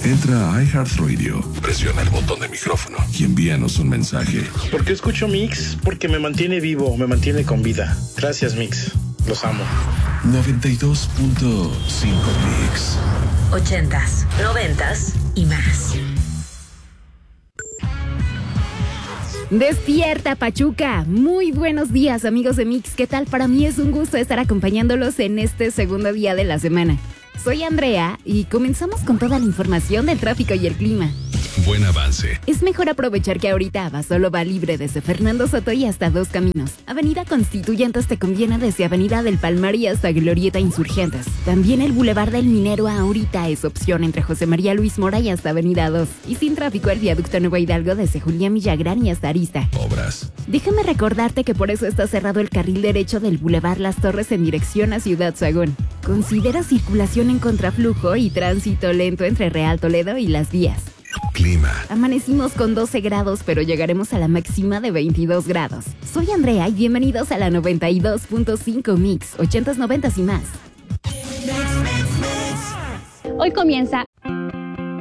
Entra a iHeartRadio, presiona el botón de micrófono y envíanos un mensaje. ¿Por qué escucho Mix? Porque me mantiene vivo, me mantiene con vida. Gracias, Mix. Los amo. 92.5 Mix. 80s, 90s y más. Despierta, Pachuca. Muy buenos días, amigos de Mix. ¿Qué tal? Para mí es un gusto estar acompañándolos en este segundo día de la semana. Soy Andrea y comenzamos con toda la información del tráfico y el clima. Buen avance. Es mejor aprovechar que ahorita Abasolo va libre desde Fernando Soto y hasta Dos Caminos. Avenida Constituyentes te conviene desde Avenida del Palmar y hasta Glorieta Insurgentes. También el Boulevard del Minero ahorita es opción entre José María Luis Mora y hasta Avenida 2. Y sin tráfico el viaducto Nueva Hidalgo desde Julián Villagrán y hasta Arista. Obras. Déjame recordarte que por eso está cerrado el carril derecho del Boulevard Las Torres en dirección a Ciudad Sagún. Considera circulación en contraflujo y tránsito lento entre Real Toledo y Las Vías. Clima. Amanecimos con 12 grados, pero llegaremos a la máxima de 22 grados. Soy Andrea y bienvenidos a la 92.5 Mix, 80s, 90s y más. Hoy comienza